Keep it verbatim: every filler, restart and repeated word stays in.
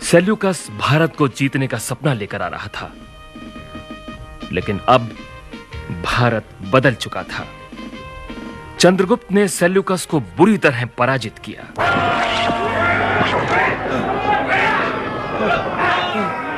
Seleucus Bharat को जीतने का सपना लेकर आ रहा था, लेकिन अब भारत बदल चुका था। चंद्रगुप्त ने सेल्यूकस को बुरी तरह पराजित किया।